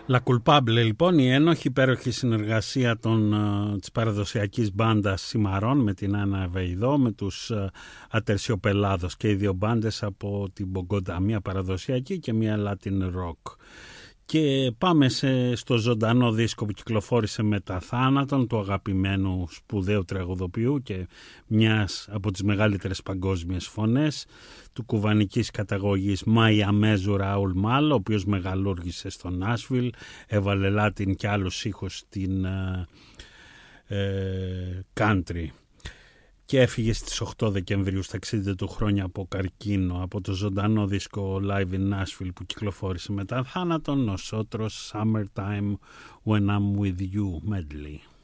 La Culpable, λοιπόν, η ένοχη υπέροχη συνεργασία της παραδοσιακής μπάντας Σιμαρών με την Άννα Βεϊδό, με τους Ατερσιοπελάδος, και οι δύο μπάντες από την Μπογκόντα, μία παραδοσιακή και μία Latin rock. Και πάμε στο ζωντανό δίσκο που κυκλοφόρησε μετά θάνατον του αγαπημένου σπουδαίου τραγουδοποιού και μιας από τις μεγαλύτερες παγκόσμιες φωνές, του κουβανικής καταγωγής Μαϊαμέζου Ραούλ Μάλ, ο οποίος μεγαλούργησε στο Νάσβιλ, έβαλε Latin και άλλους ήχους στην country. Και έφυγε στις 8 Δεκεμβρίου στα 60 του χρόνια από καρκίνο, από το ζωντανό δίσκο Live in Nashville που κυκλοφόρησε μετά θάνατον, nosotros Summertime When I'm With You medley.